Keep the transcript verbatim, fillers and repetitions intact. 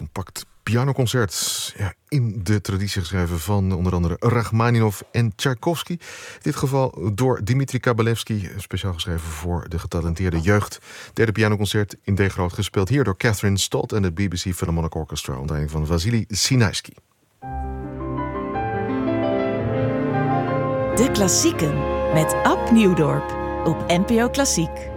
compact pianoconcert. Ja, in de traditie geschreven van onder andere Rachmaninov en Tchaikovsky. In dit geval door Dmitri Kabalevsky, speciaal geschreven voor de getalenteerde jeugd. Derde pianoconcert in D groot, gespeeld hier door Catherine Stott en het B B C Philharmonic Orchestra onder leiding van Vasily Sinaisky. De Klassieken met Ab Nieuwdorp op N P O Klassiek.